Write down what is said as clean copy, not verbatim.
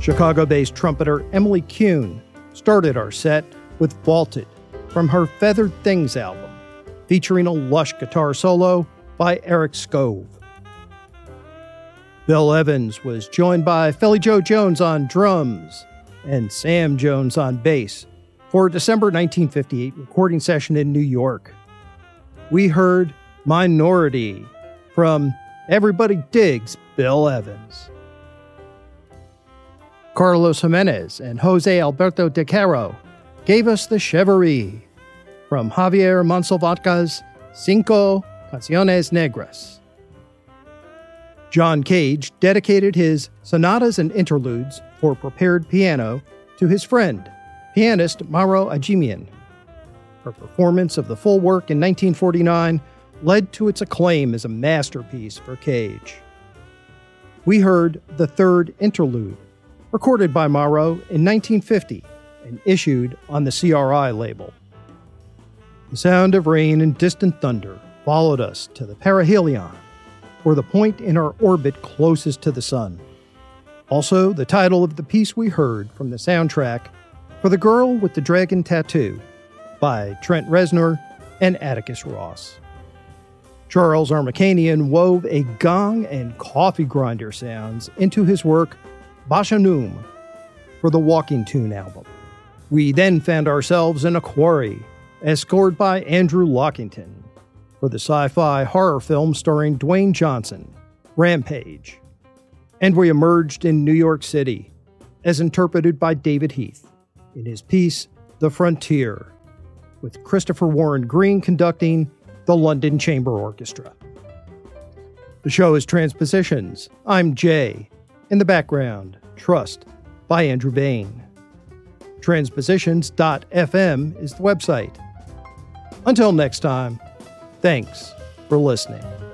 Chicago-based trumpeter Emily Kuhn started our set with Vaulted from her Feathered Things album, featuring a lush guitar solo by Eric Scove. Bill Evans was joined by Philly Joe Jones on drums and Sam Jones on bass for a December 1958 recording session in New York. We heard Minority from Everybody Digs Bill Evans. Carlos Jimenez and Jose Alberto De Caro gave us the Chevrolet from Javier Monsalvatca's Cinco Canciones Negras. John Cage dedicated his sonatas and interludes for prepared piano to his friend, pianist Mauro Agimian. Her performance of the full work in 1949 led to its acclaim as a masterpiece for Cage. We heard the third interlude, recorded by Mauro in 1950 and issued on the CRI label. The sound of rain and distant thunder followed us to the perihelion, or the point in our orbit closest to the sun. Also, the title of the piece we heard from the soundtrack for The Girl with the Dragon Tattoo by Trent Reznor and Atticus Ross. Charles Armacanian wove a gong and coffee grinder sounds into his work Bashanum for the Walking Tune album. We then found ourselves in a quarry, as scored by Andrew Lockington, for the sci-fi horror film starring Dwayne Johnson, Rampage. And we emerged in New York City, as interpreted by David Heath, in his piece The Frontier, with Christopher Warren Green conducting the London Chamber Orchestra. The show is Transpositions. I'm Jay. In the background, Trust by Andrew Bain. Transpositions.fm is the website. Until next time, thanks for listening.